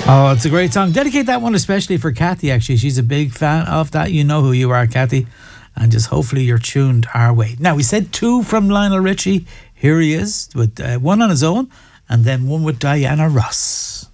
Oh, it's a great song. Dedicate that one especially for Kathy, actually. She's a big fan of that. You know who you are, Kathy. And just hopefully you're tuned our way. Now, we said 2 from Lionel Richie. Here he is with one on his own and then one with Diana Ross.